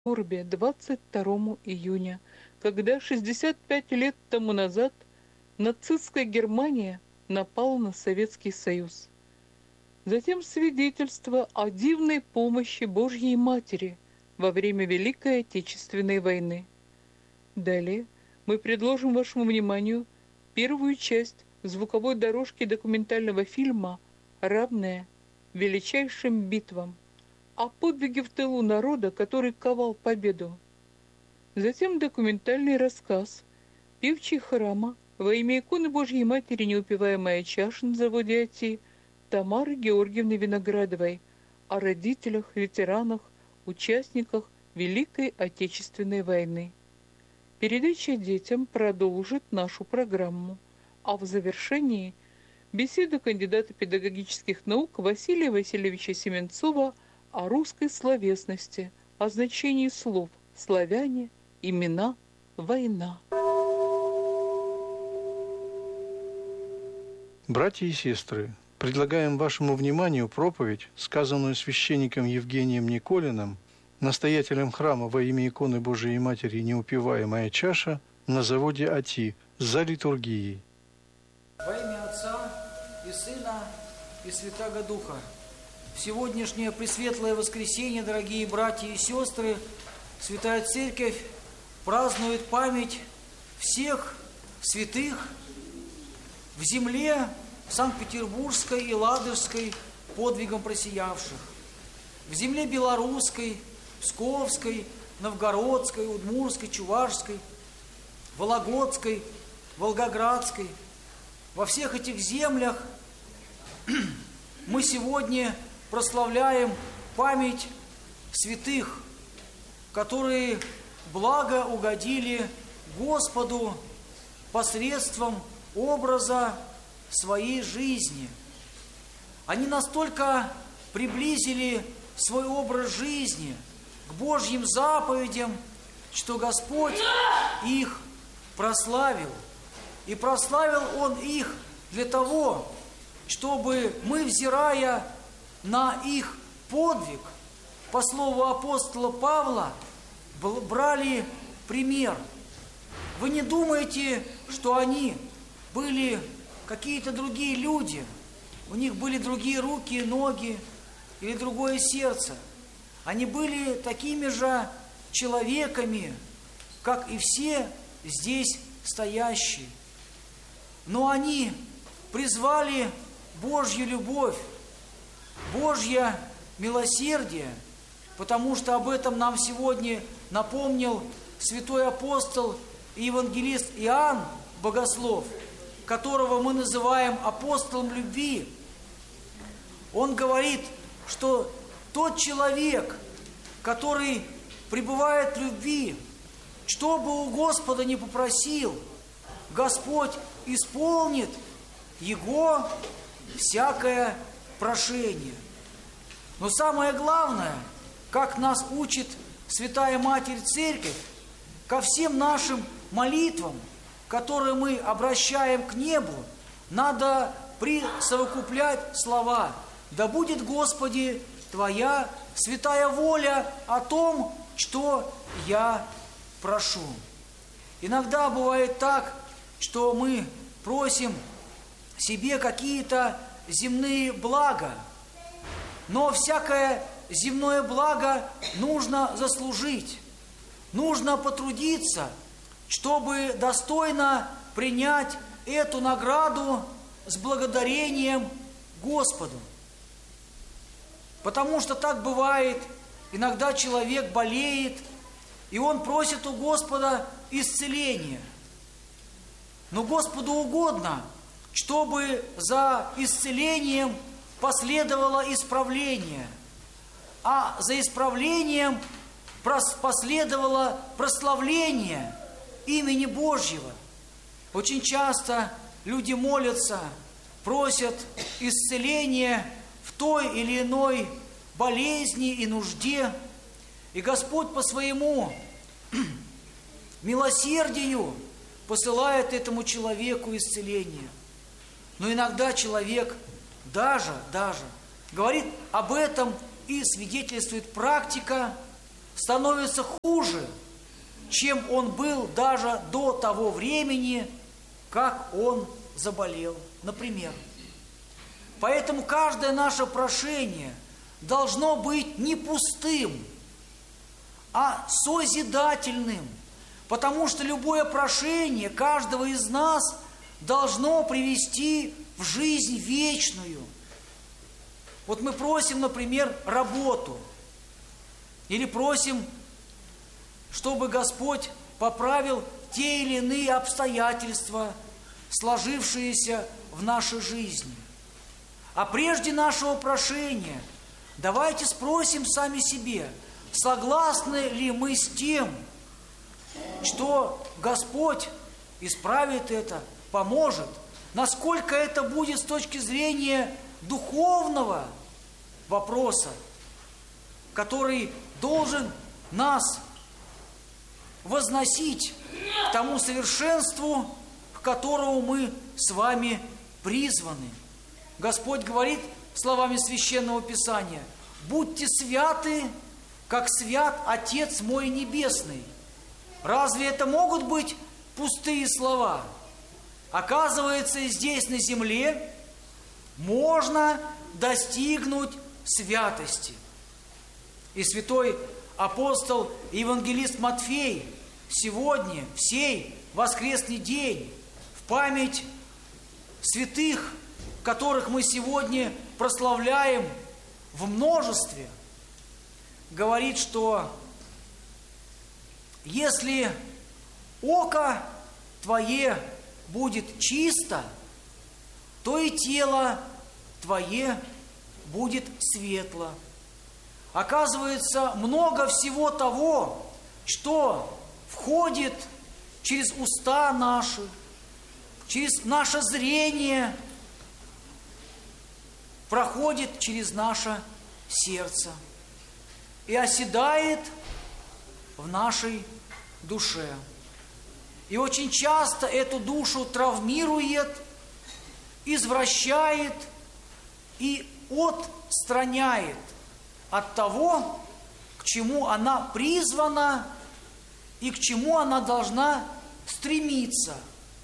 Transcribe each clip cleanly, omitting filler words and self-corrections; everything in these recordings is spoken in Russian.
Орбе 22 июня, когда 65 лет тому назад нацистская Германия напала на Советский Союз. Затем свидетельство о дивной помощи Божьей Матери во время Великой Отечественной войны. Далее мы предложим вашему вниманию первую часть звуковой дорожки документального фильма, равная величайшим битвам, о подвиге в тылу народа, который ковал победу. Затем документальный рассказ «Певчий храма во имя иконы Божьей Матери неупиваемая чаша» на заводе АТИ Тамары Георгиевны Виноградовой о родителях, ветеранах, участниках Великой Отечественной войны. Передача детям продолжит нашу программу, а в завершении беседа кандидата педагогических наук Василия Васильевича Семенцова о русской словесности, о значении слов «славяне», «имена», «война». Братья и сестры, предлагаем вашему вниманию проповедь, сказанную священником Евгением Николиным, настоятелем храма во имя иконы Божией Матери «Неупиваемая чаша» на заводе АТИ за литургией. Во имя Отца и Сына и Святаго Духа. В сегодняшнее Пресветлое Воскресенье, дорогие братья и сестры, Святая Церковь празднует память всех святых в земле Санкт-Петербургской и Ладожской подвигом просиявших, в земле Белорусской, Псковской, Новгородской, Удмуртской, Чувашской, Вологодской, Волгоградской. Во всех этих землях мы сегодня прославляем память святых, которые благо угодили Господу посредством образа своей жизни. Они настолько приблизили свой образ жизни к Божьим заповедям, что Господь их прославил. И прославил Он их для того, чтобы мы, взирая на их подвиг, по слову апостола Павла, брали пример. Вы не думаете, что они были какие-то другие люди, у них были другие руки и ноги или другое сердце. Они были такими же человеками, как и все здесь стоящие. Но они призвали Божью любовь, Божье милосердие, потому что об этом нам сегодня напомнил святой апостол и евангелист Иоанн Богослов, которого мы называем апостолом любви. Он говорит, что тот человек, который пребывает в любви, что бы у Господа ни попросил, Господь исполнит его всякое прошение. Но самое главное, как нас учит Святая Матерь Церковь, ко всем нашим молитвам, которые мы обращаем к небу, надо присовокуплять слова: «Да будет, Господи, Твоя святая воля о том, что я прошу». Иногда бывает так, что мы просим себе какие-то земные блага, но всякое земное благо нужно заслужить, нужно потрудиться, чтобы достойно принять эту награду с благодарением Господу. Потому что так бывает, иногда человек болеет, и он просит у Господа исцеления. Но Господу угодно, чтобы за исцелением последовало исправление, а за исправлением последовало прославление имени Божьего. Очень часто люди молятся, просят исцеления в той или иной болезни и нужде, и Господь по своему милосердию посылает этому человеку исцеление. Но иногда человек даже говорит об этом и свидетельствует практика, становится хуже, чем он был даже до того времени, как он заболел, например. Поэтому каждое наше прошение должно быть не пустым, а созидательным, потому что любое прошение каждого из нас должно привести в жизнь вечную. Вот мы просим, например, работу, или просим, чтобы Господь поправил те или иные обстоятельства, сложившиеся в нашей жизни. А прежде нашего прошения давайте спросим сами себе, согласны ли мы с тем, что Господь исправит это, поможет, насколько это будет с точки зрения духовного вопроса, который должен нас возносить к тому совершенству, к которому мы с вами призваны. Господь говорит словами Священного Писания: «Будьте святы, как свят Отец мой Небесный». Разве это могут быть пустые слова? Оказывается, здесь на земле можно достигнуть святости. И святой апостол и евангелист Матфей сегодня, в сей воскресный день, в память святых, которых мы сегодня прославляем в множестве, говорит, что если око твое будет чисто, то и тело твое будет светло. Оказывается, много всего того, что входит через уста наши, через наше зрение, проходит через наше сердце и оседает в нашей душе. И очень часто эту душу травмирует, извращает и отстраняет от того, к чему она призвана и к чему она должна стремиться.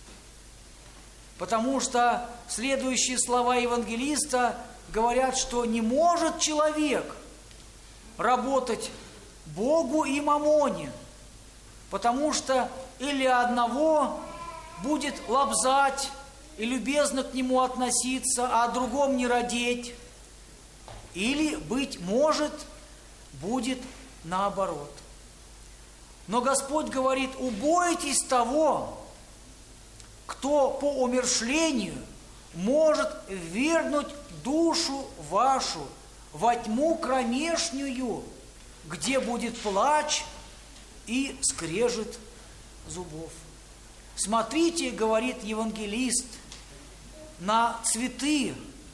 Потому что следующие слова евангелиста говорят, что не может человек работать Богу и мамоне, потому что или одного будет лобзать и любезно к нему относиться, а о другом не радеть, или, быть может, будет наоборот. Но Господь говорит: убойтесь того, кто по умершлению может ввергнуть душу вашу во тьму кромешнюю, где будет плач и скрежет зубов. Смотрите, говорит евангелист, на цветы,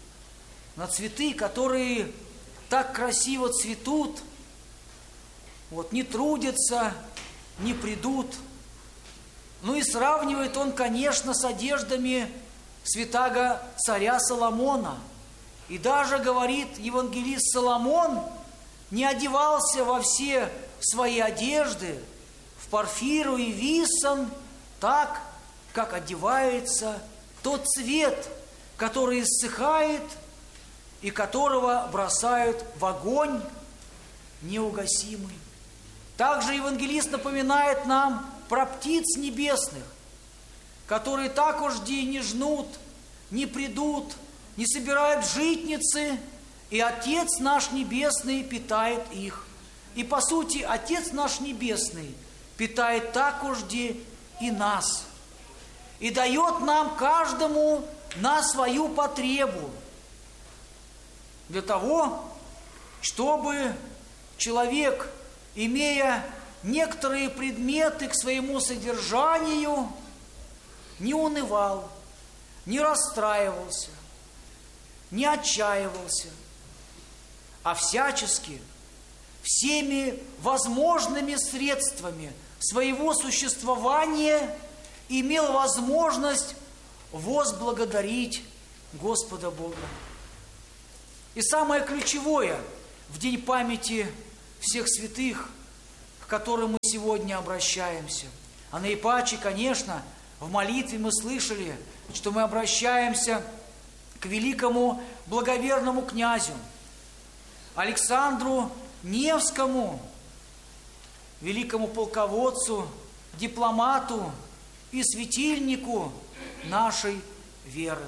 которые так красиво цветут, вот не трудятся, не придут. Ну и сравнивает он, конечно, с одеждами святаго царя Соломона. И даже, говорит евангелист, Соломон не одевался во все свои одежды, в порфиру и висон, так, как одевается тот цвет, который иссыхает и которого бросают в огонь неугасимый. Также евангелист напоминает нам про птиц небесных, которые так ужди не жнут, не придут, не собирают житницы, и Отец наш Небесный питает их. И по сути, Отец наш Небесный питает так ужди и нас, и дает нам каждому на свою потребу, для того, чтобы человек, имея некоторые предметы к своему содержанию, не унывал, не расстраивался, не отчаивался, а всячески, всеми возможными средствами своего существования имел возможность возблагодарить Господа Бога. И самое ключевое в день памяти всех святых которым мы сегодня обращаемся. А наипаче, конечно, в молитве мы слышали, что мы обращаемся к великому благоверному князю Александру Невскому, великому полководцу, дипломату и светильнику нашей веры.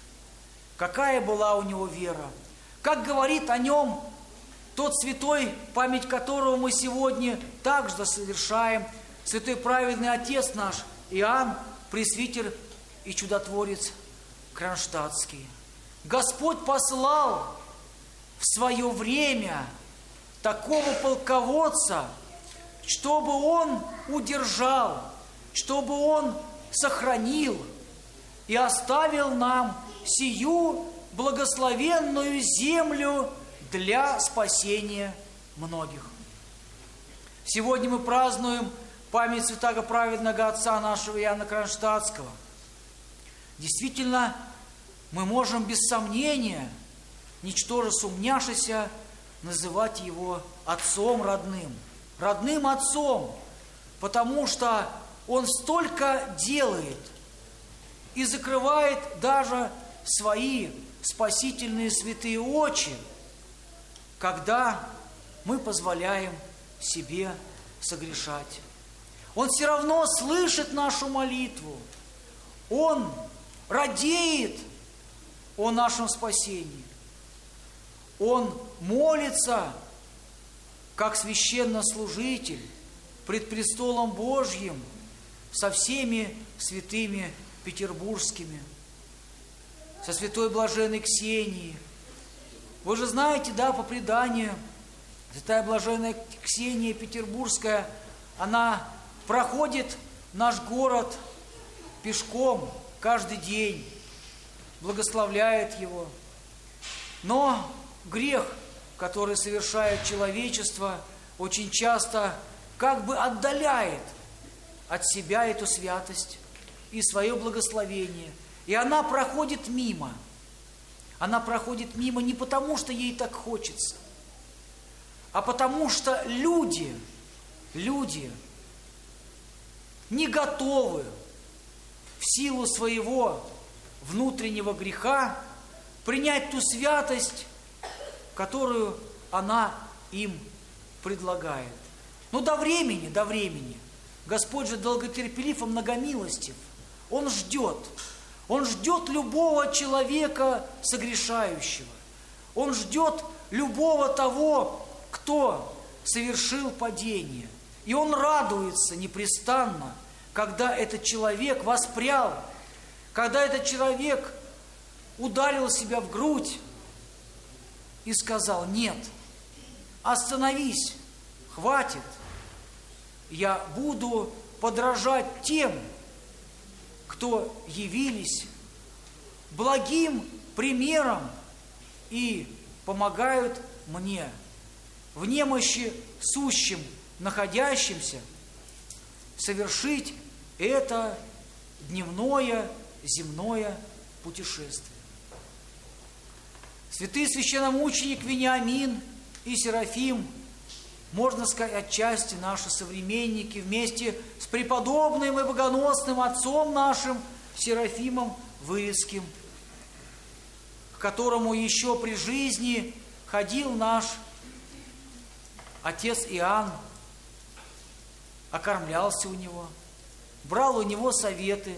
Какая была у него вера? Как говорит о нем тот святой, память которого мы сегодня также совершаем, святой праведный отец наш Иоанн, пресвитер и чудотворец Кронштадтский. Господь послал в свое время такого полководца, чтобы он удержал, чтобы он сохранил и оставил нам сию благословенную землю для спасения многих. Сегодня мы празднуем память святого праведного отца нашего Иоанна Кронштадтского. Действительно, мы можем без сомнения, ничтоже сумняшися, называть его отцом родным. Родным отцом, потому что он столько делает и закрывает даже свои спасительные святые очи, когда мы позволяем себе согрешать. Он все равно слышит нашу молитву. Он радеет о нашем спасении. Он молится, как священнослужитель, пред престолом Божьим со всеми святыми петербургскими, со святой блаженной Ксенией. Вы же знаете, да, по преданию, святая блаженная Ксения Петербургская, она проходит наш город пешком каждый день, благословляет его. Но грех, который совершает человечество, очень часто как бы отдаляет от себя эту святость и свое благословение. И она проходит мимо. Она проходит мимо не потому, что ей так хочется, а потому что люди не готовы в силу своего внутреннего греха принять ту святость, которую она им предлагает. Но до времени. Господь же долготерпелив и многомилостив. Он ждет любого человека согрешающего. Он ждет любого того, кто совершил падение. И он радуется непрестанно, когда этот человек воспрял, когда этот человек ударил себя в грудь и сказал: нет, остановись, хватит, я буду подражать тем, кто явились благим примером и помогают мне в немощи сущим, находящимся, совершить это дневное земное путешествие. Святый священномученик Вениамин и Серафим, можно сказать, отчасти наши современники, вместе с преподобным и богоносным отцом нашим Серафимом Вырицким, к которому еще при жизни ходил наш отец Иоанн, окормлялся у него, брал у него советы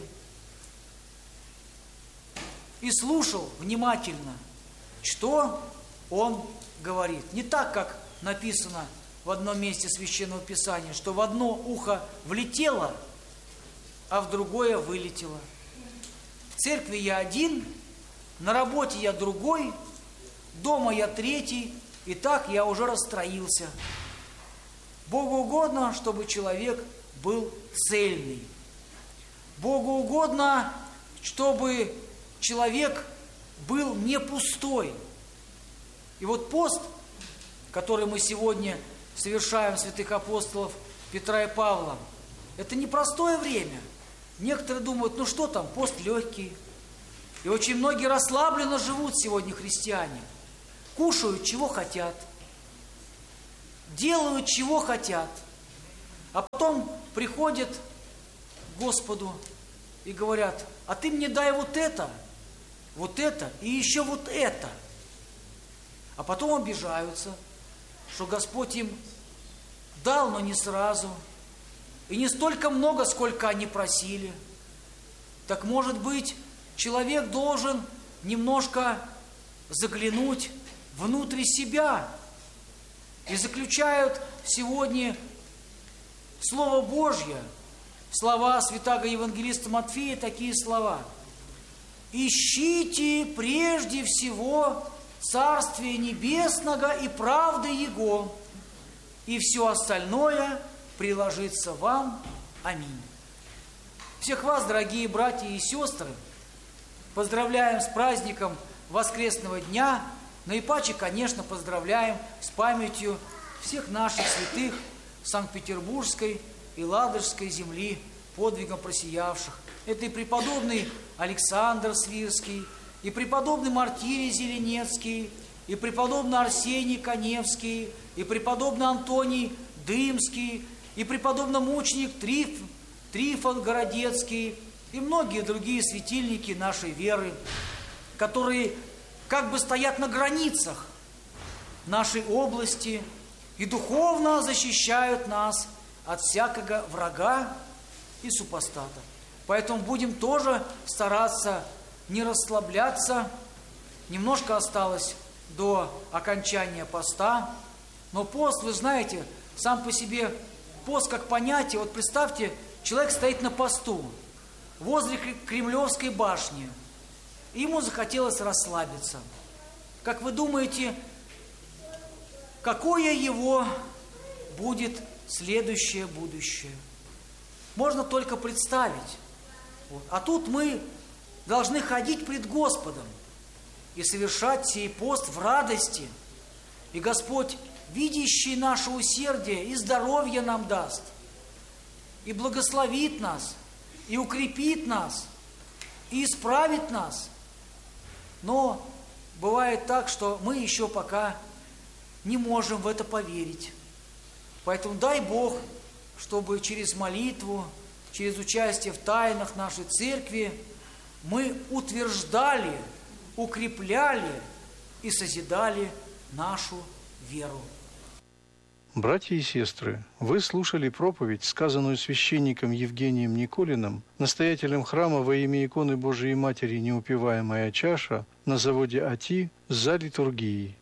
и слушал внимательно, что он говорит. Не так, как написано в одном месте Священного Писания, что в одно ухо влетело, а в другое вылетело. В церкви я один, на работе я другой, дома я третий, и так я уже расстроился. Богу угодно, чтобы человек был цельный. Богу угодно, чтобы человек был не пустой. И вот пост, который мы сегодня совершаем святых апостолов Петра и Павла, это непростое время. Некоторые думают, ну что там, пост легкий. И очень многие расслабленно живут сегодня христиане. Кушают, чего хотят. Делают, чего хотят. А потом приходят к Господу и говорят: а ты мне дай вот это и еще вот это. А потом обижаются, что Господь им дал, но не сразу, и не столько много, сколько они просили. Так, может быть, человек должен немножко заглянуть внутрь себя. И заключают сегодня Слово Божье, слова святаго евангелиста Матфея, такие слова: «Ищите прежде всего Царствие Небесного и правды Его, и все остальное приложится вам. Аминь». Всех вас, дорогие братья и сестры, поздравляем с праздником Воскресного дня, но и паче, конечно, поздравляем с памятью всех наших святых Санкт-Петербургской и Ладожской земли, подвигом просиявших. Это и преподобный Александр Свирский, и преподобный Мартирий Зеленецкий, и преподобный Арсений Каневский, и преподобный Антоний Дымский, и преподобный мученик Трифон Городецкий, и многие другие светильники нашей веры, которые как бы стоят на границах нашей области и духовно защищают нас от всякого врага и супостата. Поэтому будем тоже стараться не расслабляться. Немножко осталось до окончания поста, но пост, вы знаете, сам по себе пост как понятие. Вот представьте, человек стоит на посту возле Кремлевской башни, и ему захотелось расслабиться. Как вы думаете, какое его будет следующее будущее? Можно только представить. Вот. А тут мы должны ходить пред Господом и совершать сей пост в радости. И Господь, видящий наше усердие, и здоровье нам даст, и благословит нас, и укрепит нас, и исправит нас. Но бывает так, что мы еще пока не можем в это поверить. Поэтому дай Бог, чтобы через молитву, через участие в тайнах нашей церкви мы утверждали, укрепляли и созидали нашу веру. Братья и сестры, вы слушали проповедь, сказанную священником Евгением Николиным, настоятелем храма во имя иконы Божией Матери «Неупиваемая чаша» на заводе АТИ за литургией.